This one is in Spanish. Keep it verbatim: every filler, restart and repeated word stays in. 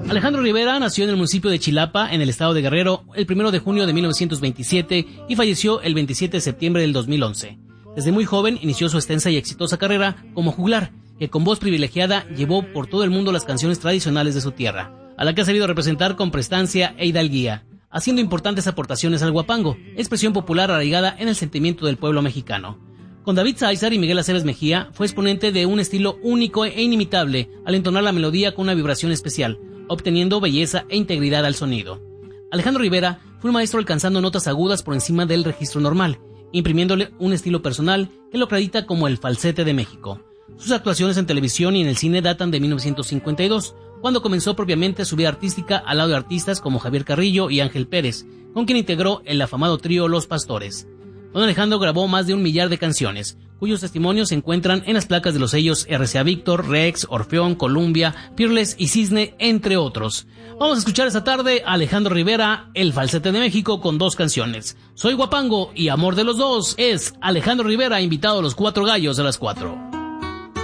Alejandro Rivera nació en el municipio de Chilapa, en el estado de Guerrero, el primero de junio de mil novecientos veintisiete y falleció el veintisiete de septiembre del dos mil once. Desde muy joven inició su extensa y exitosa carrera como juglar, que con voz privilegiada llevó por todo el mundo las canciones tradicionales de su tierra, a la que ha sabido representar con prestancia e hidalguía, haciendo importantes aportaciones al guapango, expresión popular arraigada en el sentimiento del pueblo mexicano. Con David Sáizar y Miguel Aceves Mejía fue exponente de un estilo único e inimitable al entonar la melodía con una vibración especial, obteniendo belleza e integridad al sonido. Alejandro Rivera fue un maestro alcanzando notas agudas por encima del registro normal, imprimiéndole un estilo personal que lo acredita como el falsete de México. Sus actuaciones en televisión y en el cine datan de mil novecientos cincuenta y dos, cuando comenzó propiamente su vida artística al lado de artistas como Javier Carrillo y Ángel Pérez, con quien integró el afamado trío Los Pastores. Don Alejandro grabó más de un millar de canciones, cuyos testimonios se encuentran en las placas de los sellos R C A Víctor, Rex, Orfeón, Columbia, Peerless y Cisne, entre otros. Vamos a escuchar esta tarde a Alejandro Rivera, el falsete de México, con dos canciones. Soy Guapango y amor de los dos es Alejandro Rivera, invitado a los Cuatro Gallos de las Cuatro.